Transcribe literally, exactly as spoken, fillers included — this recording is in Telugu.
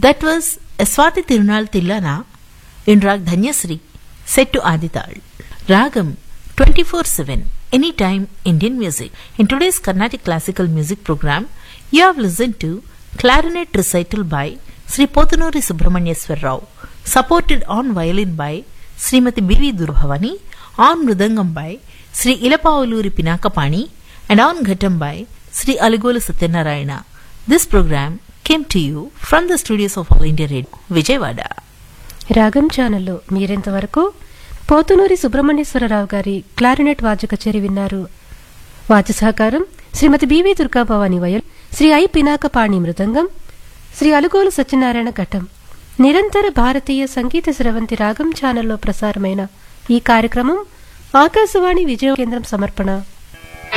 That was a Swati Tirunal Tillana in Rag Dhanyasri, set to Adital. Ragam twenty-four seven, Anytime Indian Music. In today's Carnatic Classical Music program, you have listened to Clarinet Recital by Sri Potanuri Subramanyeswar Rao, supported on violin by Srimati B V Durabhavani, on Mridangam by Sri Ilapavuluri Pinakapani, and on Ghatam by Sri Aligola Satyanarayana. This program came to you from the studios of All India Radio, Vijayawada. రాగం ఛానల్లో మీరింతవరకు పోతునూరి సుబ్రహ్మణ్యేశ్వరరావు గారి క్లారినెట్ వాద్య కచేరి విన్నారు. వాద్య సహకారం శ్రీమతి బివి దుర్గాభవాని వయల్, శ్రీ ఐ పినాకపాణి మృదంగం, శ్రీ అలుగోలు సత్యనారాయణ ఘటం. నిరంతర భారతీయ సంగీత స్రవంతి రాగం ఛానల్లో ప్రసారమైన ఈ కార్యక్రమం ఆకాశవాణి విజయ కేంద్రం సమర్పణ.